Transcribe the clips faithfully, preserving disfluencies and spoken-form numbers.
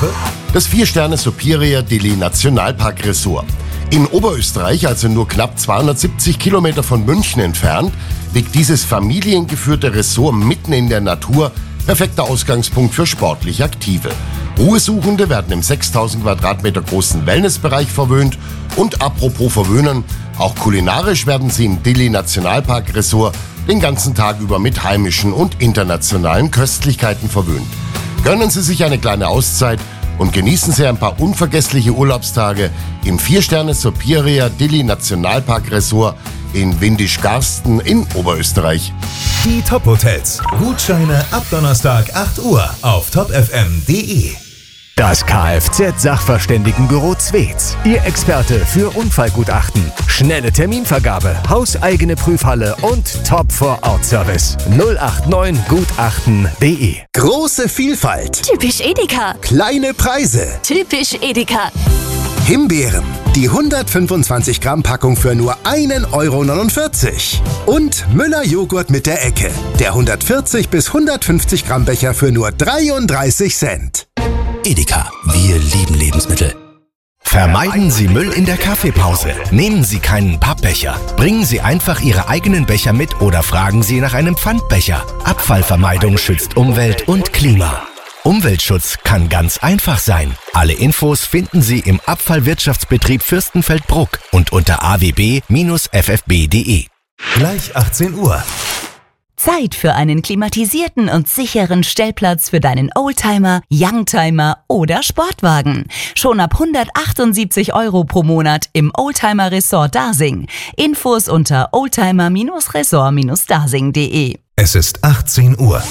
Woche? Das vier Sterne Superior Dili Nationalpark Resort. In Oberösterreich, also nur knapp zweihundertsiebzig Kilometer von München entfernt, liegt dieses familiengeführte Resort mitten in der Natur. Perfekter Ausgangspunkt für sportlich Aktive. Ruhesuchende werden im sechstausend Quadratmeter großen Wellnessbereich verwöhnt. Und apropos verwöhnen, auch kulinarisch werden sie im Dili Nationalpark Resort den ganzen Tag über mit heimischen und internationalen Köstlichkeiten verwöhnt. Gönnen Sie sich eine kleine Auszeit und genießen Sie ein paar unvergessliche Urlaubstage im vier Sterne Superior Dili Nationalpark Resort in Windisch-Garsten in Oberösterreich. Die Top-Hotels. Gutscheine ab Donnerstag acht Uhr auf top f m punkt d e. Das Kfz-Sachverständigenbüro Zwetz. Ihr Experte für Unfallgutachten. Schnelle Terminvergabe, hauseigene Prüfhalle und Top-Vor-Ort-Service. null acht neun gutachten punkt d e. Große Vielfalt. Typisch Edeka. Kleine Preise. Typisch Edeka. Himbeeren. Die hundertfünfundzwanzig Gramm Packung für nur einen Euro neunundvierzig. Und Müller Joghurt mit der Ecke. Der hundertvierzig bis hundertfünfzig Gramm Becher für nur dreiunddreißig Cent. Edeka, wir lieben Lebensmittel. Vermeiden Sie Müll in der Kaffeepause. Nehmen Sie keinen Pappbecher. Bringen Sie einfach Ihre eigenen Becher mit oder fragen Sie nach einem Pfandbecher. Abfallvermeidung schützt Umwelt und Klima. Umweltschutz kann ganz einfach sein. Alle Infos finden Sie im Abfallwirtschaftsbetrieb Fürstenfeldbruck und unter a w b f f b punkt d e. Gleich achtzehn Uhr. Zeit für einen klimatisierten und sicheren Stellplatz für deinen Oldtimer, Youngtimer oder Sportwagen. Schon ab hundertachtundsiebzig Euro pro Monat im Oldtimer Resort Dasing. Infos unter oldtimer Resort Dasing punkt d e. Es ist achtzehn Uhr.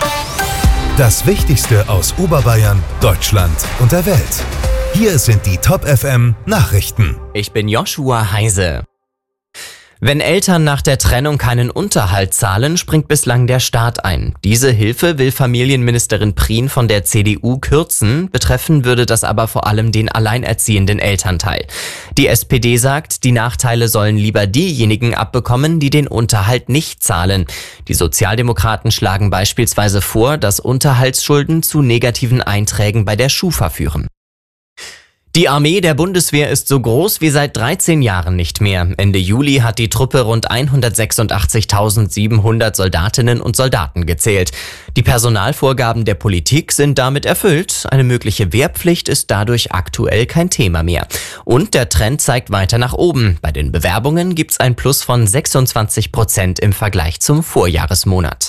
Das Wichtigste aus Oberbayern, Deutschland und der Welt. Hier sind die Top F M Nachrichten. Ich bin Joshua Heise. Wenn Eltern nach der Trennung keinen Unterhalt zahlen, springt bislang der Staat ein. Diese Hilfe will Familienministerin Prien von der C D U kürzen, betreffen würde das aber vor allem den alleinerziehenden Elternteil. Die S P D sagt, die Nachteile sollen lieber diejenigen abbekommen, die den Unterhalt nicht zahlen. Die Sozialdemokraten schlagen beispielsweise vor, dass Unterhaltsschulden zu negativen Einträgen bei der Schufa führen. Die Armee der Bundeswehr ist so groß wie seit dreizehn Jahren nicht mehr. Ende Juli hat die Truppe rund hundertsechsundachtzigtausendsiebenhundert Soldatinnen und Soldaten gezählt. Die Personalvorgaben der Politik sind damit erfüllt. Eine mögliche Wehrpflicht ist dadurch aktuell kein Thema mehr. Und der Trend zeigt weiter nach oben. Bei den Bewerbungen gibt's ein Plus von sechsundzwanzig Prozent im Vergleich zum Vorjahresmonat.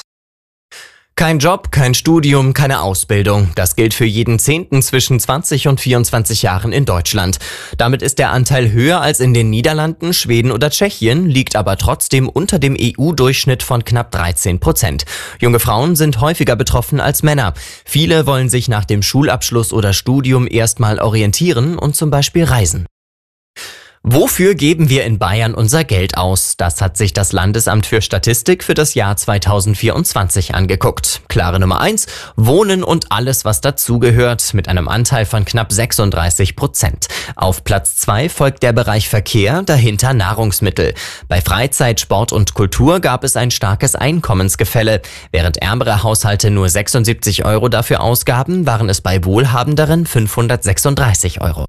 Kein Job, kein Studium, keine Ausbildung. Das gilt für jeden Zehnten zwischen zwanzig und vierundzwanzig Jahren in Deutschland. Damit ist der Anteil höher als in den Niederlanden, Schweden oder Tschechien, liegt aber trotzdem unter dem E U-Durchschnitt von knapp dreizehn Prozent. Junge Frauen sind häufiger betroffen als Männer. Viele wollen sich nach dem Schulabschluss oder Studium erstmal orientieren und zum Beispiel reisen. Wofür geben wir in Bayern unser Geld aus? Das hat sich das Landesamt für Statistik für das Jahr zweitausendvierundzwanzig angeguckt. Klare Nummer eins, Wohnen und alles, was dazugehört, mit einem Anteil von knapp sechsunddreißig Prozent. Auf Platz zwei folgt der Bereich Verkehr, dahinter Nahrungsmittel. Bei Freizeit, Sport und Kultur gab es ein starkes Einkommensgefälle. Während ärmere Haushalte nur sechsundsiebzig Euro dafür ausgaben, waren es bei wohlhabenderen fünfhundertsechsunddreißig Euro.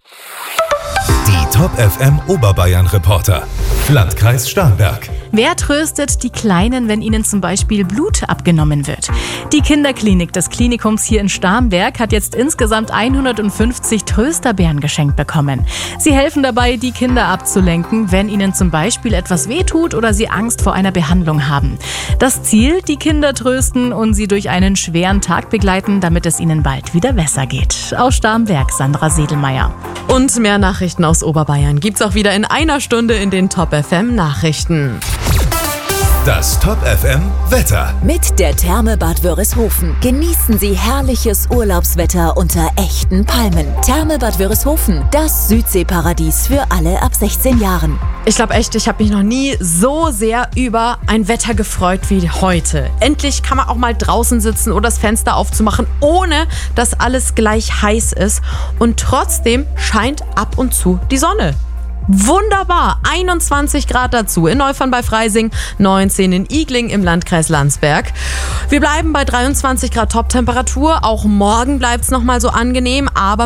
Die Top F M Oberbayern Reporter. Landkreis Starnberg. Wer tröstet die Kleinen, wenn ihnen zum Beispiel Blut abgenommen wird? Die Kinderklinik des Klinikums hier in Starnberg hat jetzt insgesamt hundertfünfzig Trösterbären geschenkt bekommen. Sie helfen dabei, die Kinder abzulenken, wenn ihnen zum Beispiel etwas wehtut oder sie Angst vor einer Behandlung haben. Das Ziel, die Kinder trösten und sie durch einen schweren Tag begleiten, damit es ihnen bald wieder besser geht. Aus Starnberg, Sandra Sedelmeier. Und mehr Nachrichten aus Oberbayern gibt's auch wieder in einer Stunde in den Top F M Nachrichten. Das Top F M Wetter. Mit der Therme Bad Wörishofen genießen Sie herrliches Urlaubswetter unter echten Palmen. Therme Bad Wörishofen, das Südseeparadies für alle ab sechzehn Jahren. Ich glaube echt, ich habe mich noch nie so sehr über ein Wetter gefreut wie heute. Endlich kann man auch mal draußen sitzen oder das Fenster aufzumachen, ohne dass alles gleich heiß ist. Und trotzdem scheint ab und zu die Sonne. Wunderbar, einundzwanzig Grad dazu in Neufern bei Freising, neunzehn in Igling im Landkreis Landsberg. Wir bleiben bei dreiundzwanzig Grad Toptemperatur, auch morgen bleibt es nochmal so angenehm, aber